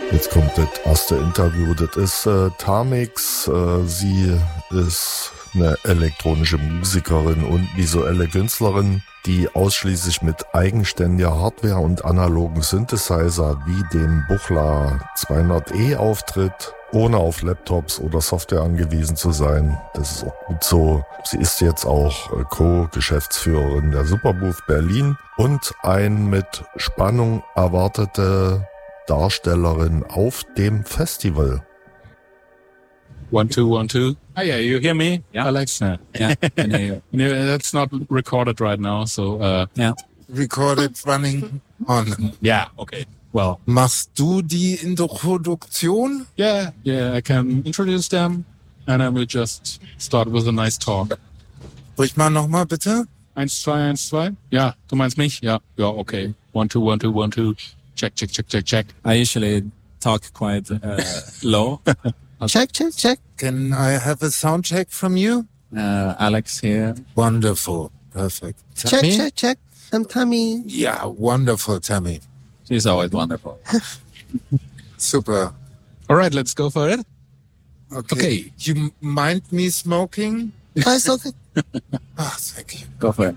Jetzt kommt das erste Interview, das ist Tamix. Sie ist eine elektronische Musikerin und visuelle Künstlerin, die ausschließlich mit eigenständiger Hardware und analogen Synthesizer wie dem Buchla 200E auftritt, ohne auf Laptops oder Software angewiesen zu sein. Das ist auch gut so. Sie ist jetzt auch Co-Geschäftsführerin der Superbooth Berlin und ein mit Spannung erwartete Darstellerin auf dem Festival. 1, 2, 1, 2. Oh yeah, you hear me, Alex? Yeah, I hear you. No, that's not recorded right now, so Yeah. Recorded running on. yeah, okay. Well, Machst du die Introduktion? yeah, I can introduce them, and I will just start with a nice talk. Sprich mal nochmal bitte. 1, 2, 1, 2. Ja, du meinst mich? Ja, okay. 1, 2, 1, 2, 1, 2. Check. I usually talk quite low. Check. Can I have a sound check from you? Alex here. Wonderful. Perfect. Tammy? Check. I'm Tammy. Yeah, wonderful, Tammy. She's always wonderful. Super. All right, let's go for it. Okay. You mind me smoking? It's okay. Ah, thank you. Go for it.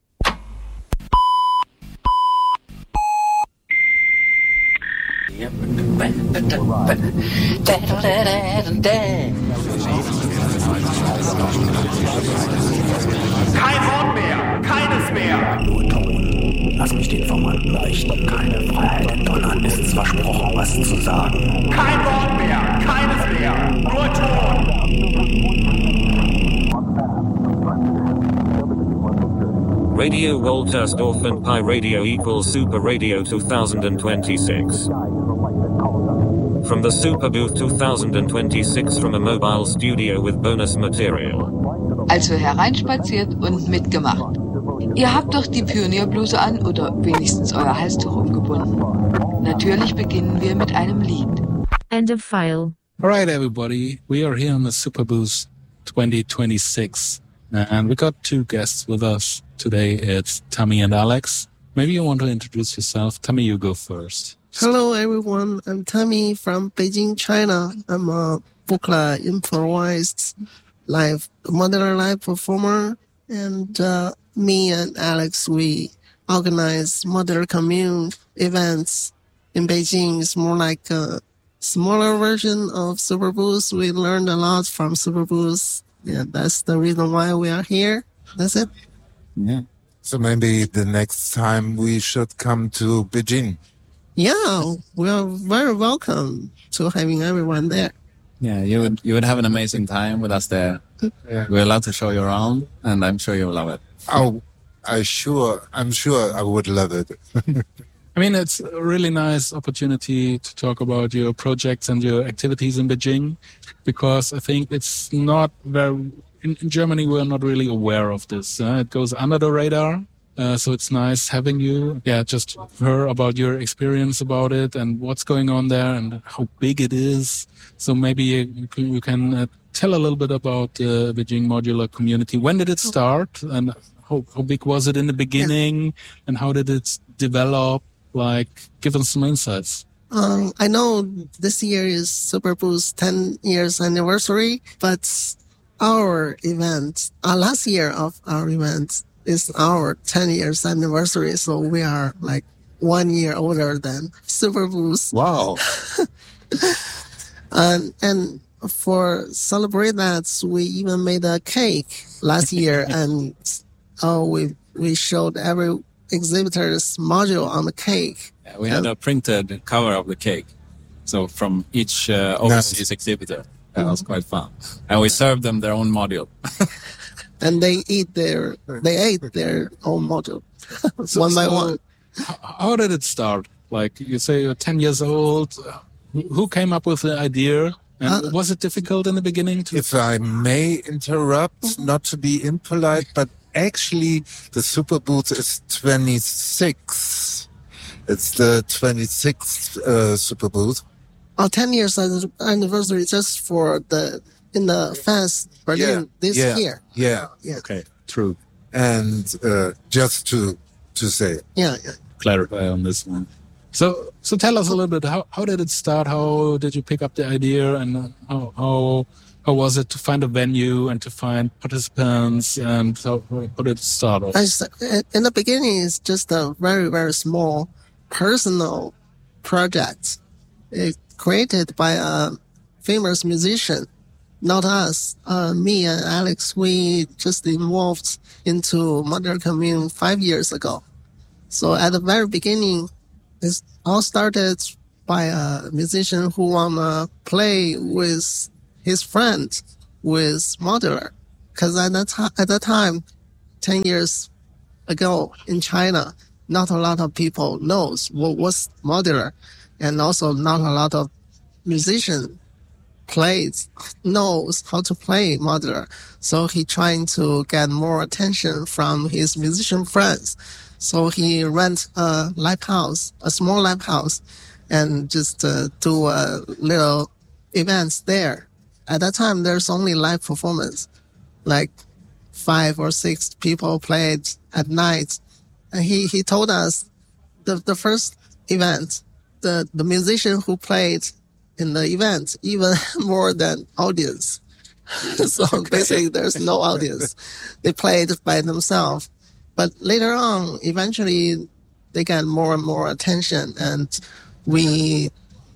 Kein Wort mehr, keines mehr. Nur Ton. Lass mich den Formanten beichten. Keine Freiheit in Donnern. Ist es versprochen, was zu sagen. Kein Wort mehr, keines mehr. Nur Ton. Radio Woltersdorf and Pi Radio equals Super Radio 2026. From the Super Booth 2026 from a mobile studio with bonus material. Also hereinspaziert und mitgemacht. Ihr habt doch die Pionierbluse an oder wenigstens euer Halstuch umgebunden. Natürlich beginnen wir mit einem Lied. End of file. All right, everybody. We are here on the Super Boost 2026. And we got two guests with us today. It's Tammy and Alex. Maybe you want to introduce yourself. Tammy, you go first. Hello, everyone. I'm Tammy from Beijing, China. I'm a Buchla improvised modular live performer. And me and Alex, we organize modular commune events in Beijing. It's more like a smaller version of Superboost. We learned a lot from Superboost. Yeah, that's the reason why we are here. That's it. Yeah. So maybe the next time we should come to Beijing. Yeah, we are very welcome to having everyone there. Yeah, you would have an amazing time with us there. Yeah. We're allowed to show you around, and I'm sure you'll love it. Oh, I'm sure I would love it. I mean, it's a really nice opportunity to talk about your projects and your activities in Beijing, because I think it's not very... In Germany, we're not really aware of this. It goes under the radar. So it's nice having you. Yeah, just hear about your experience about it and what's going on there and how big it is. So maybe you can tell a little bit about the Beijing modular community. When did it start and how big was it in the beginning and how did it develop? Like, give us some insights. I know this year is Superboost 10 years anniversary, but our event, last year of our event is our 10 years anniversary. So we are like 1 year older than Superboost. Wow. And for celebrate that, we even made a cake last year and we showed every exhibitor's module on the cake. Yeah, we had a printed cover of the cake. So from each overseas exhibitor. That was quite fun. And we served them their own module. And they ate their own module one by one. How did it start? Like you say, you're 10 years old. Who came up with the idea? And was it difficult in the beginning? If I may interrupt, not to be impolite, but actually the Superbooth is 26. It's the 26th Superbooth. 10 years anniversary just for in the fest Berlin this year. Yeah. Okay, true. And just to say. Yeah. Clarify on this one. So tell us a little bit, how did it start? How did you pick up the idea, and how was it to find a venue and to find participants, and how did it start off? In the beginning, it's just a very, very small personal project. It's created by a famous musician, not us. Me and Alex, we just involved into Modular Commune 5 years ago. So at the very beginning, it all started by a musician who wanna play with his friend with Modular. Because at that time, 10 years ago in China, not a lot of people knows what was Modular, and also not a lot of musicians knows how to play Modular. So he trying to get more attention from his musician friends. So he rent a live house, a small live house, and just do little events there. At that time, there's only live performance, like 5 or 6 people played at night. And he told us the first event, the musician who played in the event even more than audience. So basically, there's no audience. They played by themselves. But later on, eventually, they get more and more attention, and we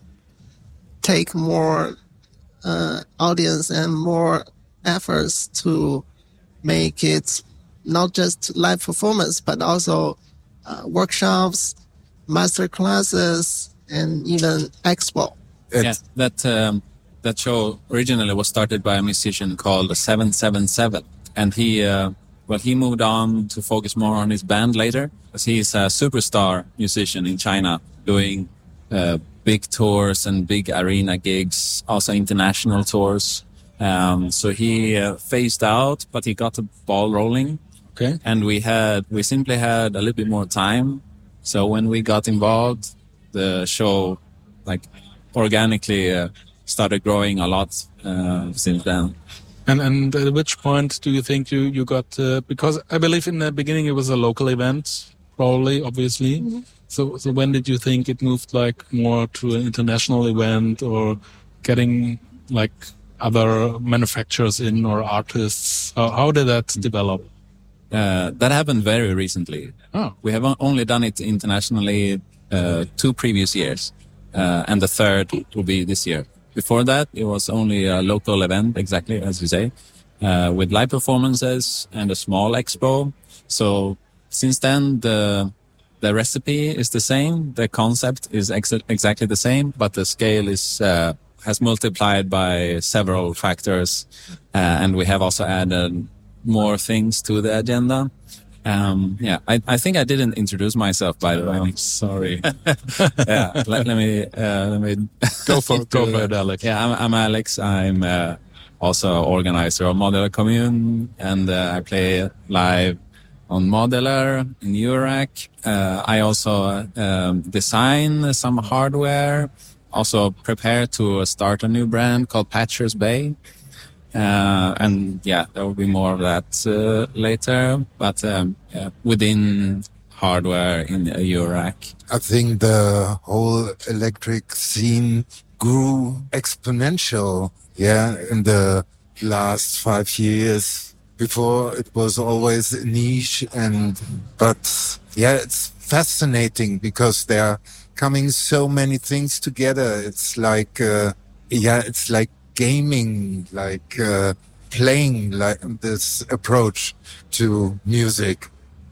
take more audience and more efforts to make it not just live performance, but also workshops, master classes, and even expo. Yeah, that show originally was started by a musician called 777, and he moved on to focus more on his band later, because he's a superstar musician in China, doing big tours and big arena gigs, also international tours. So he phased out, but he got the ball rolling. Okay. And we simply had a little bit more time. So when we got involved, the show organically started growing a lot since then. And at which point do you think you got, because I believe in the beginning it was a local event, probably, obviously. Mm-hmm. So when did you think it moved more to an international event, or getting other manufacturers in or artists? How did that develop? That happened very recently. Oh. We have only done it internationally 2 previous years, and the third will be this year. Before that, it was only a local event, exactly as you say, with live performances and a small expo. So since then, the recipe is the same, the concept is exactly the same, but the scale has multiplied by several factors, and we have also added more things to the agenda. I think I didn't introduce myself, by the way. I'm sorry. Yeah, let me go for it, Alex. Yeah, I'm Alex. I'm also organizer of Modular Commune, and I play live on Modular in Eurorack. I also design some hardware. Also prepare to start a new brand called Patchers Bay. And there will be more of that later, but within hardware in Eurorack. I think the whole electric scene grew exponential, in the last 5 years. Before it was always a niche, but it's fascinating because there are coming so many things together. It's like, it's like gaming, playing this approach to music.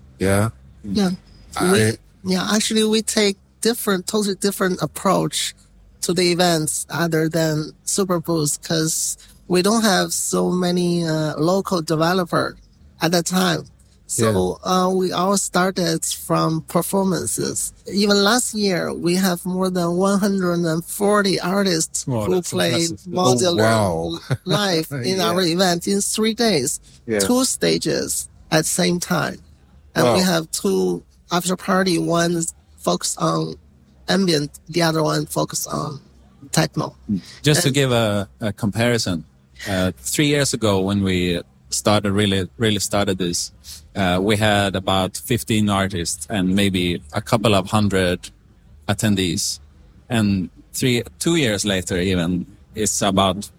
Actually we take totally different approach to the events other than Superbooth, because we don't have so many local developers at that time. So we all started from performances. Even last year, we have more than 140 artists who played Modular live in our event in 3 days, 2 stages at the same time. And we have 2 after party, one focused on ambient, the other one focused on techno. Just to give a comparison, 3 years ago when we really started this, we had about 15 artists and maybe a couple of hundred attendees. And 2 years later even, it's about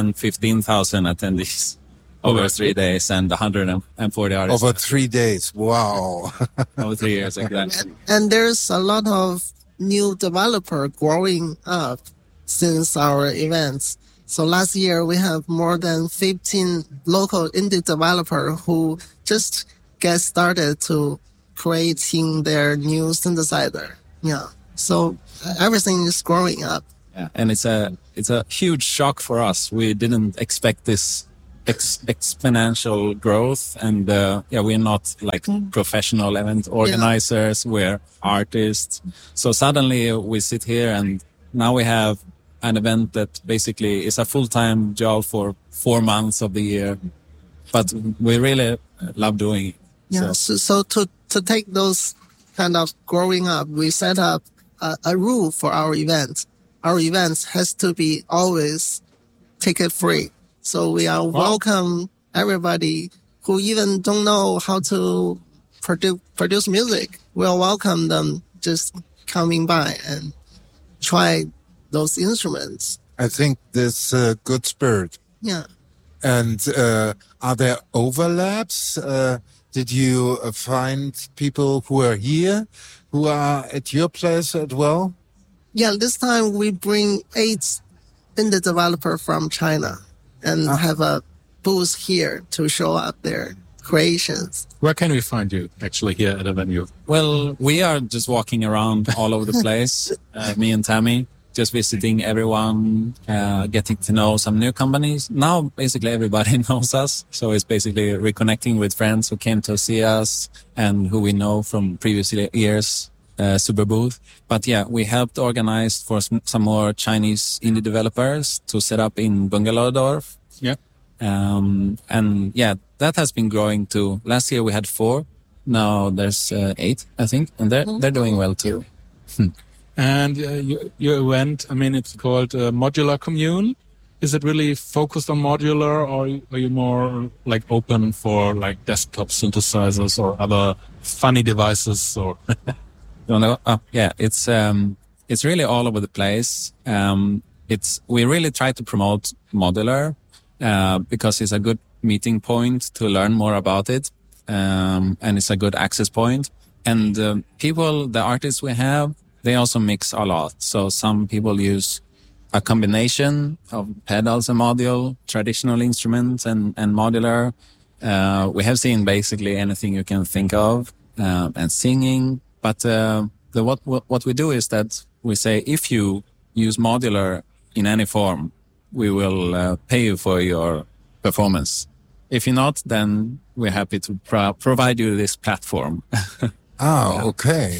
15,000 attendees over 3 days and 140 artists. Over 3 days. Wow. Over 3 years, exactly. And there's a lot of new developer growing up since our events. So last year we have more than 15 local indie developer who just get started to creating their new synthesizer. Yeah. So everything is growing up. Yeah, and it's a huge shock for us. We didn't expect this exponential growth, and we're not like professional event organizers. Yeah. We're artists. So suddenly we sit here, and now we have an event that basically is a full-time job for 4 months of the year, but we really love doing it. Yeah. So to take those kind of growing up, we set up a rule for our events. Our events has to be always ticket free. So we are welcome everybody who even don't know how to produce music. We'll welcome them just coming by and try those instruments. I think this good spirit. Yeah. And are there overlaps? Did you find people who are here who are at your place as well? Yeah, this time we bring 8 indie developer from China and have a booth here to show up their creations. Where can we find you actually here at a venue? Well, we are just walking around all over the place, me and Tammy, just visiting everyone, getting to know some new companies. Now, basically everybody knows us. So it's basically reconnecting with friends who came to see us and who we know from previous years. Super booth. But yeah, we helped organize for some more Chinese indie developers to set up in Bungalowdorf. Yeah. And yeah, that has been growing too. Last year we had 4. Now there's 8, I think. And they're doing well too. And your event, I mean, it's called Modular Commune. Is it really focused on modular, or are you more like open for like desktop synthesizers or other funny devices or... Yeah, it's really all over the place. We really try to promote modular, because it's a good meeting point to learn more about it. And it's a good access point. And the artists we have, they also mix a lot. So some people use a combination of pedals and module, traditional instruments and modular. We have seen basically anything you can think of, and singing. But what we do is that we say, if you use modular in any form, we will pay you for your performance. If you're not, then we're happy to provide you this platform. Okay.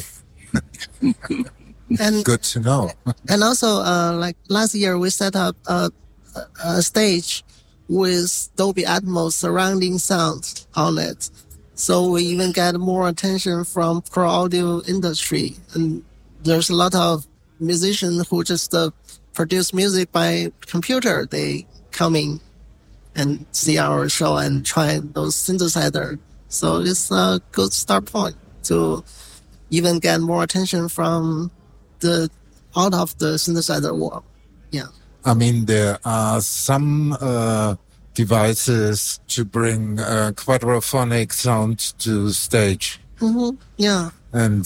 And good to know. And also, like last year, we set up a stage with Dolby Atmos surrounding sound on it. So we even get more attention from pro audio industry. And there's a lot of musicians who just produce music by computer. They come in and see our show and try those synthesizers. So it's a good start point to even get more attention from out of the synthesizer world. Yeah. I mean, there are some devices to bring quadraphonic sound to stage. Mm-hmm. Yeah. And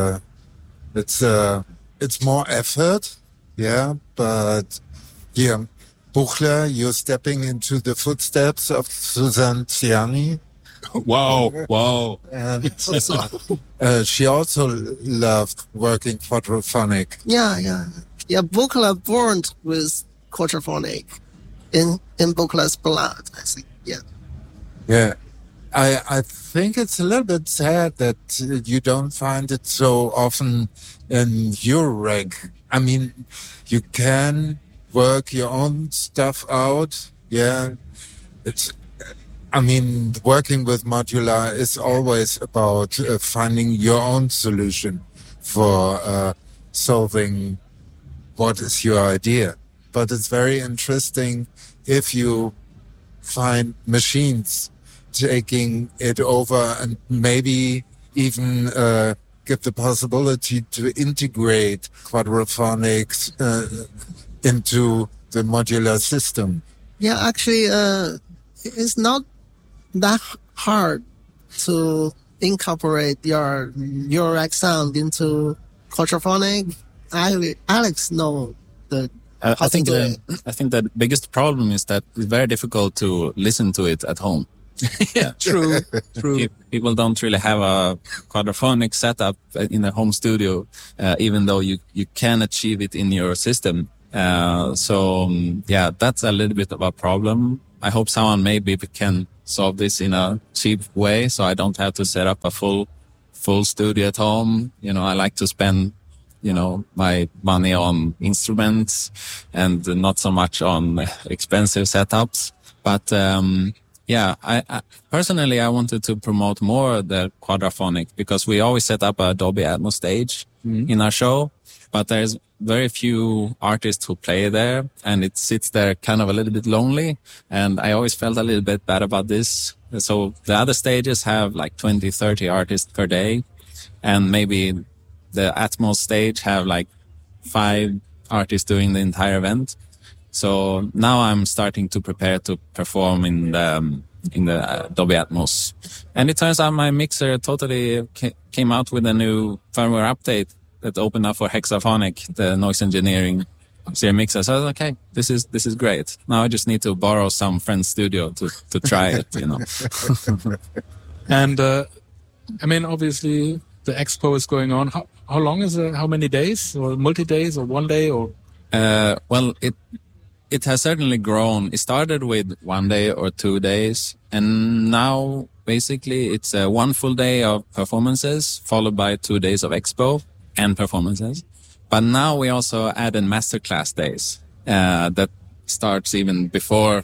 it's more effort, yeah, but yeah, Buchler, you're stepping into the footsteps of Suzanne Ciani. Wow. And she also loved working quadraphonic. Yeah. Buchler born with quadraphonic in Buchler's blood, I think. Yeah. I think it's a little bit sad that you don't find it so often in your rig. I mean, you can work your own stuff out. Yeah. Working with modular is always about finding your own solution for solving what is your idea. But it's very interesting if you find machines taking it over and maybe even give the possibility to integrate quadraphonics into the modular system? Yeah, actually, it's not that hard to incorporate your Eurorack sound into quadraphonic. Alex know the. I think the biggest problem is that it's very difficult to listen to it at home. Yeah, true. People don't really have a quadraphonic setup in a home studio, even though you can achieve it in your system. So that's a little bit of a problem. I hope someone maybe can solve this in a cheap way, so I don't have to set up a full studio at home. I like to spend my money on instruments and not so much on expensive setups. But I personally, I wanted to promote more the quadraphonic because we always set up a Dolby Atmos stage in our show, but there's very few artists who play there, and it sits there kind of a little bit lonely. And I always felt a little bit bad about this. So the other stages have like 20, 30 artists per day, and maybe the Atmos stage have like 5 artists doing the entire event. So now I'm starting to prepare to perform in the Dolby Atmos. And it turns out my mixer totally came out with a new firmware update that opened up for Hexaphonic, the noise engineering series mixer. So I was like, okay, this is great. Now I just need to borrow some friend's studio to try it, And obviously the expo is going on. How long is it? How many days? Or multi-days or 1 day? Or well, it has certainly grown. It started with 1 day or 2 days, and now basically it's 1 full day of performances followed by 2 days of expo and performances. But now we also added masterclass days that starts even before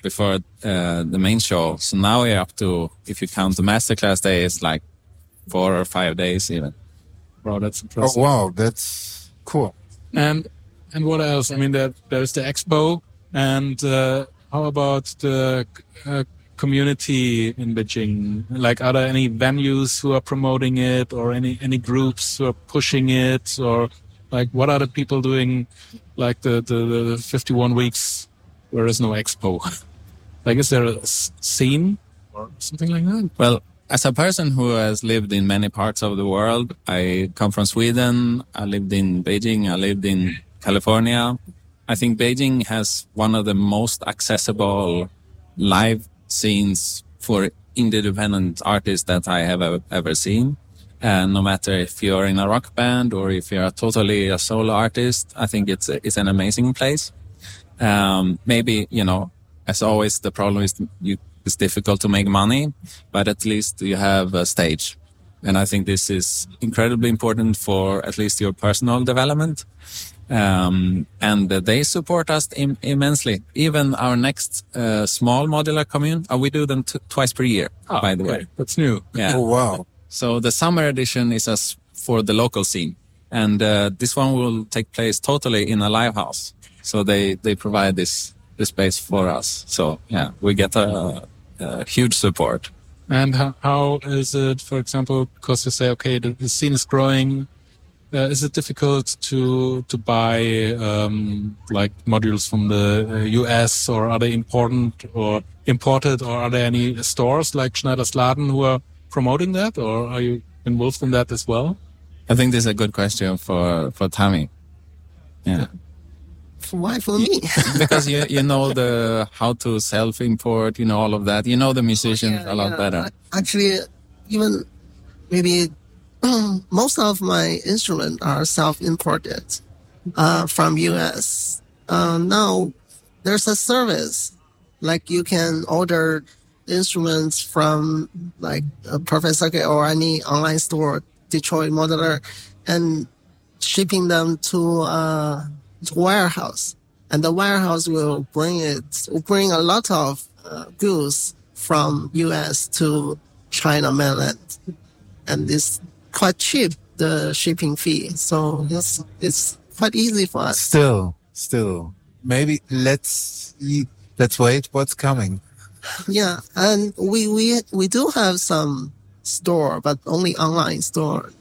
the main show. So now we're up to, if you count the masterclass days, like 4 or 5 days even. Wow, that's impressive. Oh wow, that's cool. And what else? There's the expo, and how about the community in Beijing? Like, are there any venues who are promoting it, or any groups who are pushing it, or like what are the people doing? Like the 51 weeks where there's no expo. Like, is there a scene or something like that? Well, as a person who has lived in many parts of the world, I come from Sweden. I lived in Beijing. I lived in California. I think Beijing has one of the most accessible live scenes for independent artists that I have ever seen. And no matter if you're in a rock band or if you're totally a solo artist, I think it's an amazing place. Maybe, as always, the problem is it's difficult to make money, but at least you have a stage. And I think this is incredibly important for at least your personal development. And they support us immensely. Even our next small modular commune, we do them twice per year, by the way. That's new. Yeah. Oh, wow. So the summer edition is for the local scene. And this one will take place totally in a live house. So they provide this space for us. So, yeah, we get a huge support. And how is it, for example, because you say, okay, the scene is growing, is it difficult to buy like modules from the US, or are they imported, or are there any stores like Schneider's Laden who are promoting that, or are you involved in that as well? I think this is a good question for Tommy. Yeah. Why for me? Because you know how to self-import, all of that. You know the musicians a lot better. Actually, even maybe most of my instruments are self-imported from US. Now there's a service, like you can order instruments from like Perfect Circuit or any online store, Detroit Modular, and shipping them to warehouse, and the warehouse will bring a lot of goods from US to China mainland, and it's quite cheap, the shipping fee. So it's quite easy for us. Still, maybe let's wait what's coming. Yeah, and we do have some store, but only online store.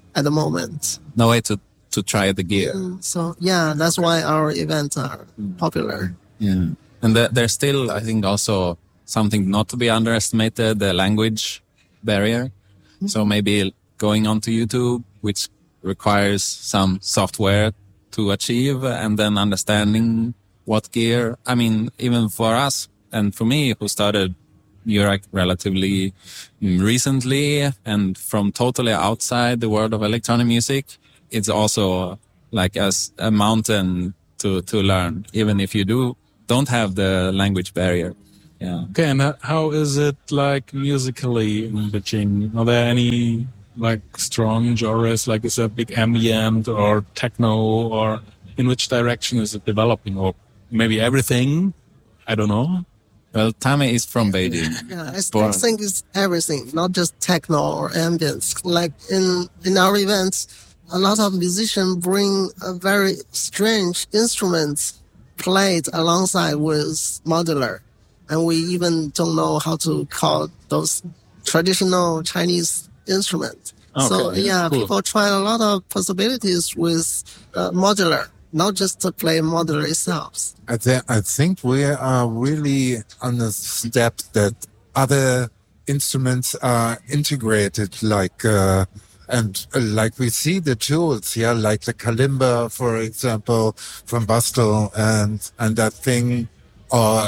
at the moment. No way to try the gear. So yeah, that's why our events are popular. Yeah. And there's still, I think, also something not to be underestimated, the language barrier. So maybe going onto YouTube, which requires some software to achieve, and then understanding what gear. I mean, even for us and for me, who started Eurorack relatively recently and from totally outside the world of electronic music, it's also like as a mountain to learn, even if you don't have the language barrier. Yeah. Okay, and how is it like musically in Beijing? Are there any like strong genres? Like is it big ambient or techno, or in which direction is it developing? Or maybe everything? I don't know. Well, Tame is from Beijing. Yeah, I think it's everything, not just techno or ambience. Like in our events, a lot of musicians bring a very strange instruments played alongside with modular. And we even don't know how to call those traditional Chinese instruments. Okay, So yeah, cool. people try a lot of possibilities with modular, not just to play modular itself. I think we are really on a step that other instruments are integrated, like we see the tools, yeah, like the kalimba, for example, from Bastel, and that thing, or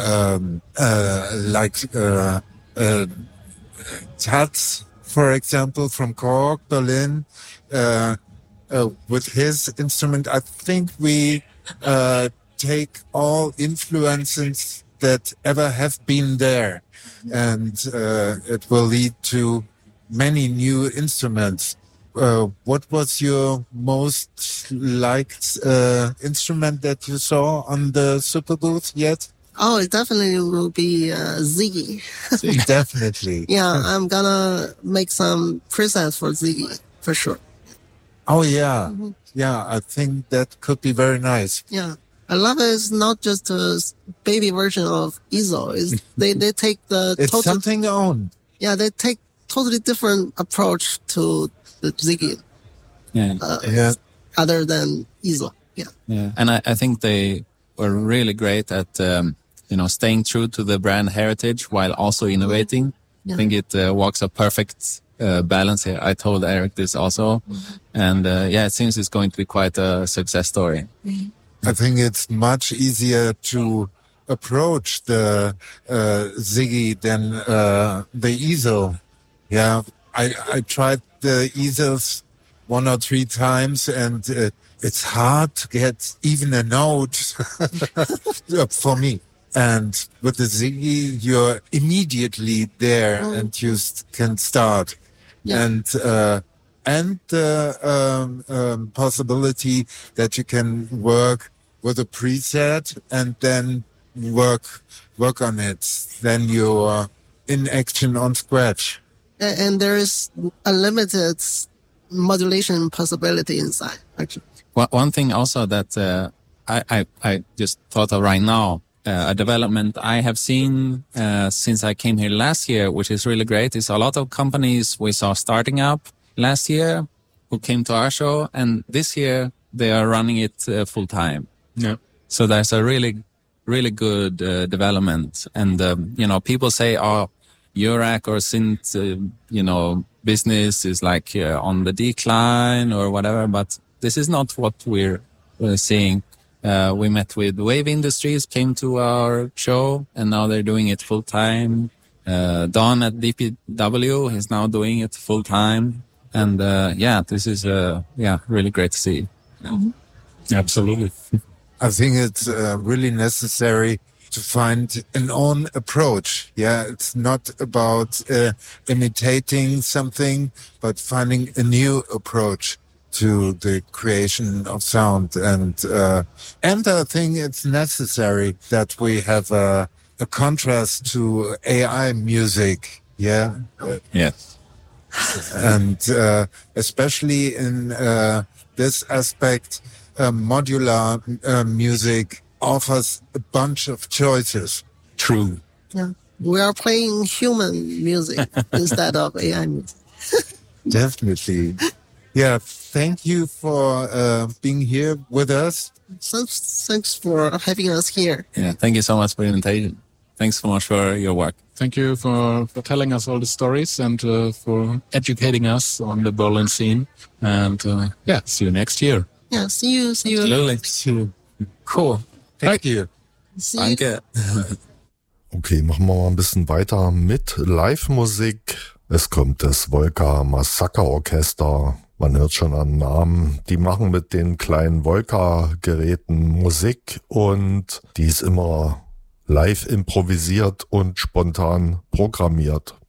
Taz, for example, from Korg, Berlin, with his instrument. I think we take all influences that ever have been there, and it will lead to many new instruments. What was your most liked instrument that you saw on the Super Booth yet? Oh, it definitely will be Ziggy. Definitely. Yeah, I'm gonna make some presets for Ziggy, for sure. Oh, yeah. Yeah, I think that could be very nice. Yeah. I love it. It's not just a baby version of EZO. They take the It's something own. Yeah, they take totally different approach to the Ziggy. Yeah. Other than EZO. Yeah. Yeah. And I think they were really great at, staying true to the brand heritage while also innovating. Yeah. I think it walks a perfect balance here. I told Eric this also. And it seems it's going to be quite a success story. I think it's much easier to approach the Ziggy than the EZO. Yeah, I tried the EZOs 1 or 3 times, and it's hard to get even a note for me. And with the Ziggy, you're immediately there and you can start. Yeah. And the possibility that you can work with a preset and then work on it. Then you're in action on scratch. And there is a limited modulation possibility inside, actually. One thing also that I just thought of right now, a development I have seen since I came here last year, which is really great, is a lot of companies we saw starting up last year who came to our show, and this year they are running it full time. Yeah. So there's a really, really good development. And, people say, Eurorack or synth, business is like on the decline or whatever, but this is not what we're seeing. We met with Wave Industries, came to our show, and now they're doing it full time. Don at DPW is now doing it full time. And this is really great to see. Absolutely. I think it's really necessary to find an own approach. Yeah, it's not about imitating something, but finding a new approach to the creation of sound. And I think it's necessary that we have a contrast to AI music. Yeah. Yes. And especially in this aspect, modular music offers a bunch of choices. True. Yeah. We are playing human music instead of AI music. Definitely. Yeah, thank you for being here with us. Thanks for having us here. Yeah, thank you so much for the invitation. Thanks so much for your work. Thank you for telling us all the stories and for educating us on the Berlin scene. And see you next year. Yeah, see you. Absolutely. Cool. Thank you. Danke. Okay, machen wir mal ein bisschen weiter mit Live-Musik. Es kommt das Volca Massacre Orchester. Man hört schon an Namen. Die machen mit den kleinen Volca-Geräten Musik und die ist immer live improvisiert und spontan programmiert.